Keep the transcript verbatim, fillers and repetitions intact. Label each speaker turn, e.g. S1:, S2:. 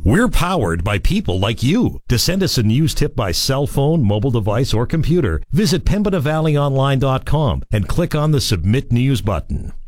S1: We're powered by people like you. To send us a news tip by cell phone, mobile device, or computer, visit Pembina Valley Online dot com and click on the Submit News button.